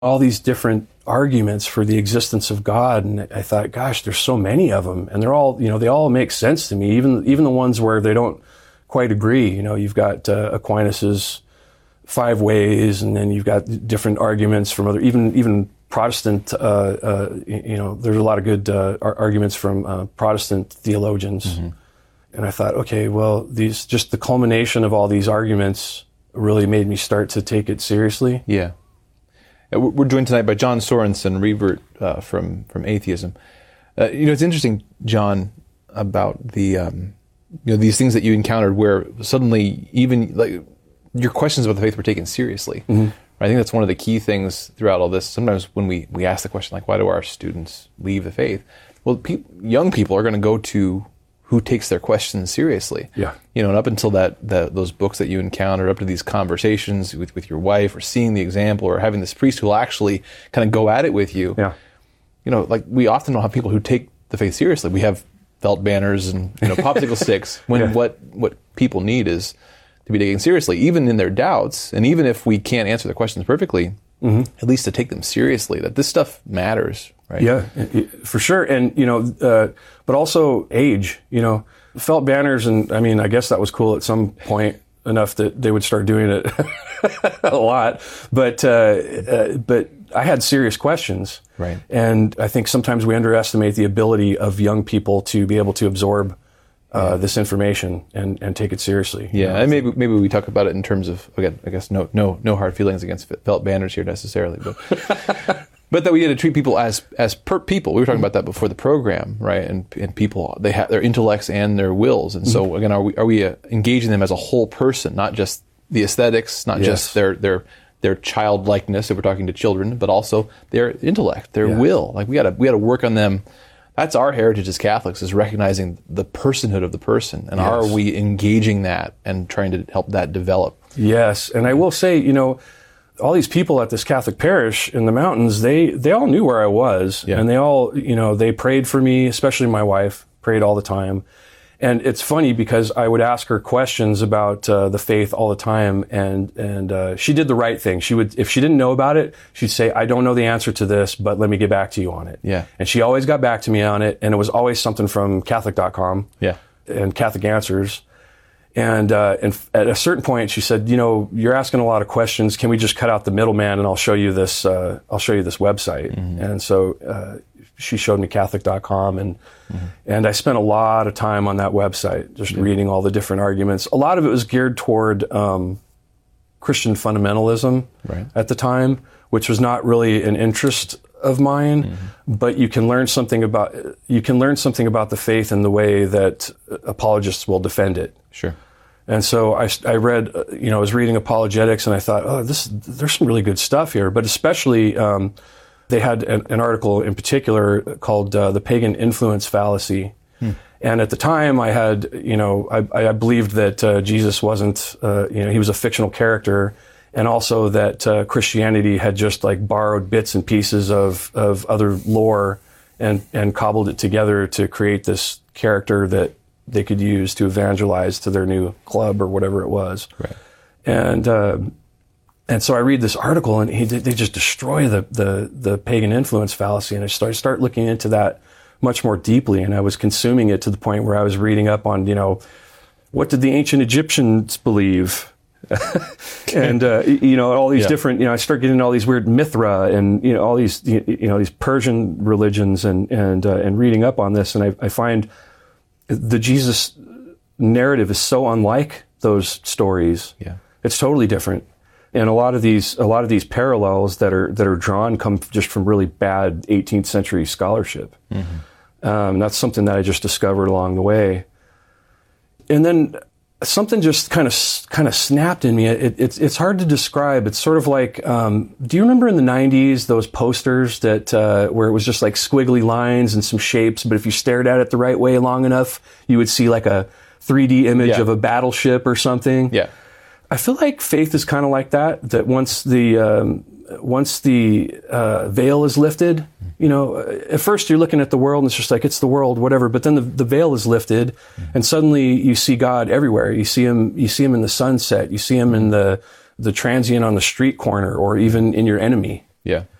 all these different arguments for the existence of God, and I thought, gosh, there's so many of them, and they're all, they all make sense to me, even the ones where they don't quite agree. You've got Aquinas's 5 ways, and then you've got different arguments from even Protestant. There's a lot of good arguments from Protestant theologians, mm-hmm. and I thought, okay, well, just the culmination of all these arguments really made me start to take it seriously. Yeah. We're joined tonight by John Sorensen, revert from atheism. It's interesting, John, about the these things that you encountered, where suddenly even like your questions about the faith were taken seriously. Mm-hmm. I think that's one of the key things throughout all this. Sometimes when we ask the question, like, why do our students leave the faith? Well, young people are going to go to who takes their questions seriously. Yeah. And up until those books that you encountered, up to these conversations with your wife, or seeing the example, or having this priest who will actually kind of go at it with you. Yeah. Like we often don't have people who take the faith seriously. We have felt banners and popsicle sticks when yeah. what people need is to be taken seriously, even in their doubts, and even if we can't answer the questions perfectly, mm-hmm. at least to take them seriously, that this stuff matters. Right. Yeah, for sure. And, but also age, felt banners. And I mean, I guess that was cool at some point enough that they would start doing it a lot. But I had serious questions. Right. And I think sometimes we underestimate the ability of young people to be able to absorb this information and take it seriously. Yeah, and maybe we talk about it in terms of, again, I guess no hard feelings against felt banners here necessarily, but that we need to treat people as people. We were talking about that before the program, right? And people, they have their intellects and their wills, and so again, are we engaging them as a whole person, not just the aesthetics, not yes. just their childlikeness if we're talking to children, but also their intellect, their yeah. will. Like we got to work on them. That's our heritage as Catholics, is recognizing the personhood of the person, and yes. how are we engaging that and trying to help that develop? Yes, and I will say, all these people at this Catholic parish in the mountains, they all knew where I was, yeah. and they all, they prayed for me, especially my wife, prayed all the time. And it's funny because I would ask her questions about the faith all the time, and she did the right thing. She would, if she didn't know about it, she'd say, "I don't know the answer to this, but let me get back to you on it." Yeah. And she always got back to me on it, and it was always something from Catholic.com. Yeah. And Catholic Answers. And at a certain point, she said, "You're asking a lot of questions. Can we just cut out the middleman, and I'll show you this website?" Mm-hmm. And so she showed me Catholic.com, and I spent a lot of time on that website, just yeah. reading all the different arguments. A lot of it was geared toward Christian fundamentalism right. at the time, which was not really an interest of mine, mm-hmm. but you can learn something about the faith in the way that apologists will defend it. Sure. And so I read, I was reading apologetics, and I thought, there's some really good stuff here. But especially, they had an article in particular called "The Pagan Influence Fallacy." And at the time, I had, I believed that Jesus wasn't, he was a fictional character, and also that Christianity had just like borrowed bits and pieces of other lore and cobbled it together to create this character that they could use to evangelize to their new club or whatever it was. Right. And so I read this article, and they just destroy the pagan influence fallacy, and I start looking into that much more deeply, and I was consuming it to the point where I was reading up on, what did the ancient Egyptians believe? And, all these yeah. different, I start getting all these weird Mithra and, all these, these Persian religions and reading up on this. And I find the Jesus narrative is so unlike those stories. Yeah. It's totally different. And a lot of these parallels that are drawn come just from really bad 18th century scholarship. Mm-hmm. That's something that I just discovered along the way. And then something just kind of snapped in me. It's hard to describe. It's sort of like, do you remember in the 90s those posters that where it was just like squiggly lines and some shapes, but if you stared at it the right way long enough, you would see like a 3D image yeah. of a battleship or something? Yeah. I feel like faith is kind of like that once the veil is lifted, at first you're looking at the world and it's just like, it's the world, whatever, but then the veil is lifted and suddenly you see God everywhere. You see him in the sunset. You see him in the transient on the street corner or even in your enemy. Yeah.